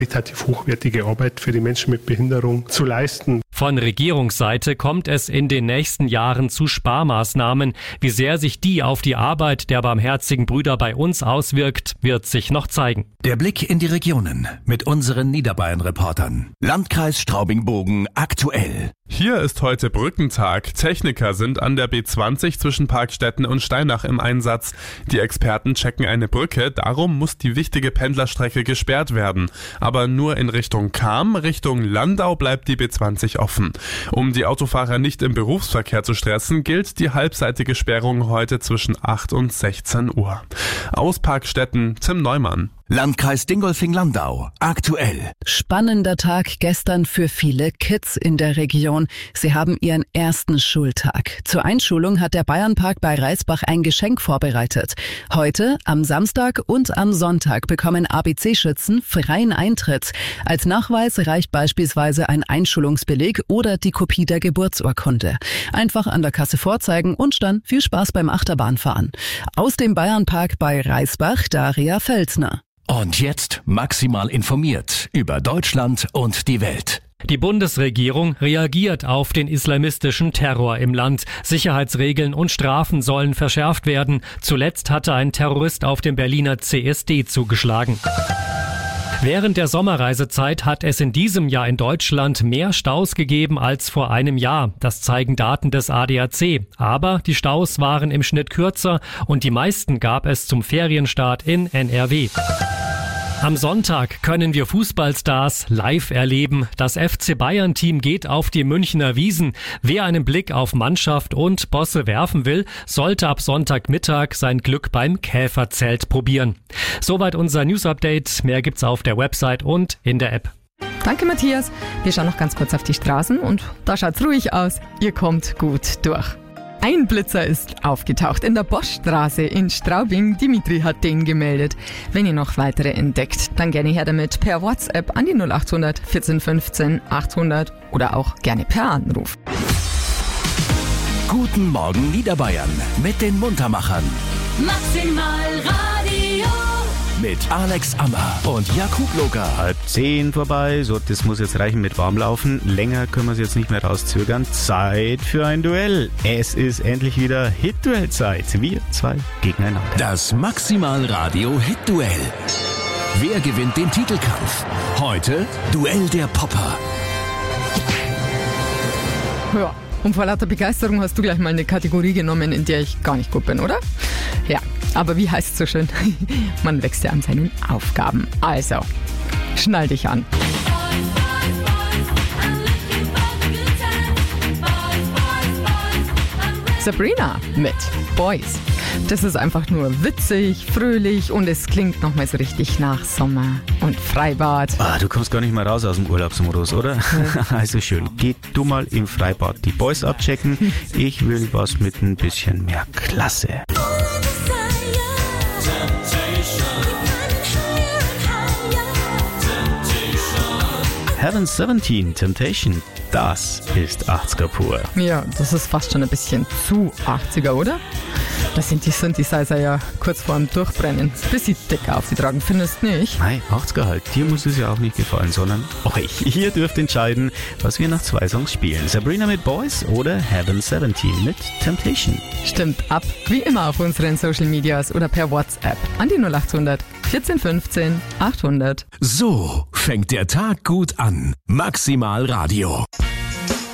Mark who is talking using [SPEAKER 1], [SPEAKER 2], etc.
[SPEAKER 1] qualitativ hochwertige Arbeit für die Menschen mit Behinderung zu leisten.
[SPEAKER 2] Von Regierungsseite kommt es in den nächsten Jahren zu Sparmaßnahmen. Wie sehr sich die auf die Arbeit der barmherzigen Brüder bei uns auswirkt, wird sich noch zeigen.
[SPEAKER 3] Der Blick in die Regionen mit unseren Niederbayern-Reportern. Landkreis Straubing-Bogen aktuell.
[SPEAKER 4] Hier ist heute Brückentag. Techniker sind an der B20 zwischen Parkstetten und Steinach im Einsatz. Die Experten checken eine Brücke, darum muss die wichtige Pendlerstrecke gesperrt werden. Aber nur in Richtung Cham, Richtung Landau bleibt die B20 offen. Um die Autofahrer nicht im Berufsverkehr zu stressen, gilt die halbseitige Sperrung heute zwischen 8 und 16 Uhr. Aus Parkstetten, Tim Neumann.
[SPEAKER 3] Landkreis Dingolfing-Landau aktuell.
[SPEAKER 5] Spannender Tag gestern für viele Kids in der Region. Sie haben ihren ersten Schultag. Zur Einschulung hat der Bayernpark bei Reisbach ein Geschenk vorbereitet. Heute, am Samstag und am Sonntag bekommen ABC-Schützen freien Eintritt. Als Nachweis reicht beispielsweise ein Einschulungsbeleg oder die Kopie der Geburtsurkunde. Einfach an der Kasse vorzeigen und dann viel Spaß beim Achterbahnfahren. Aus dem Bayernpark bei Reisbach, Daria Felsner.
[SPEAKER 3] Und jetzt maximal informiert über Deutschland und die Welt.
[SPEAKER 2] Die Bundesregierung reagiert auf den islamistischen Terror im Land. Sicherheitsregeln und Strafen sollen verschärft werden. Zuletzt hatte ein Terrorist auf dem Berliner CSD zugeschlagen. Während der Sommerreisezeit hat es in diesem Jahr in Deutschland mehr Staus gegeben als vor einem Jahr. Das zeigen Daten des ADAC. Aber die Staus waren im Schnitt kürzer und die meisten gab es zum Ferienstart in NRW. Am Sonntag können wir Fußballstars live erleben. Das FC Bayern-Team geht auf die Münchner Wiesn. Wer einen Blick auf Mannschaft und Bosse werfen will, sollte ab Sonntagmittag sein Glück beim Käferzelt probieren. Soweit unser News-Update. Mehr gibt's auf der Website und in der App.
[SPEAKER 6] Danke, Matthias. Wir schauen noch ganz kurz auf die Straßen und da schaut's ruhig aus. Ihr kommt gut durch. Ein Blitzer ist aufgetaucht in der Boschstraße in Straubing. Dimitri hat den gemeldet. Wenn ihr noch weitere entdeckt, dann gerne her damit per WhatsApp an die 0800 14 15 800 oder auch gerne per Anruf.
[SPEAKER 3] Guten Morgen Niederbayern mit den Muntermachern.
[SPEAKER 7] Maximal Radio.
[SPEAKER 3] Mit Alex Ammer und Jakub Loger.
[SPEAKER 8] 9:30 vorbei, so das muss jetzt reichen mit Warmlaufen. Länger können wir es jetzt nicht mehr rauszögern. Zeit für ein Duell. Es ist endlich wieder Hit-Duell-Zeit. Wir zwei gegeneinander.
[SPEAKER 3] Das Maximal Radio Hit-Duell. Wer gewinnt den Titelkampf? Heute Duell der Popper.
[SPEAKER 6] Ja, und vor lauter Begeisterung hast du gleich mal eine Kategorie genommen, in der ich gar nicht gut bin, oder? Ja, aber wie heißt es so schön? Man wächst ja an seinen Aufgaben. Also, schnall dich an. Sabrina mit Boys. Das ist einfach nur witzig, fröhlich und es klingt nochmal so richtig nach Sommer und Freibad.
[SPEAKER 8] Du kommst gar nicht mehr raus aus dem Urlaubsmodus, oder? Ja. Also schön, geh du mal im Freibad die Boys abchecken. Ich will was mit ein bisschen mehr Klasse. Heaven 17, Temptation, das ist 80er pur.
[SPEAKER 6] Ja, das ist fast schon ein bisschen zu 80er, oder? Da sind die Synthesizer ja kurz vor dem Durchbrennen. Bisschen dicker aufgetragen, findest nicht?
[SPEAKER 8] Nein, 80er halt. Dir muss es ja auch nicht gefallen, sondern euch. Ihr dürft entscheiden, was wir nach 2 Songs spielen. Sabrina mit Boys oder Heaven 17 mit Temptation.
[SPEAKER 6] Stimmt ab, wie immer auf unseren Social Medias oder per WhatsApp an die 0800 14 15 800.
[SPEAKER 3] So fängt der Tag gut an. Maximal Radio.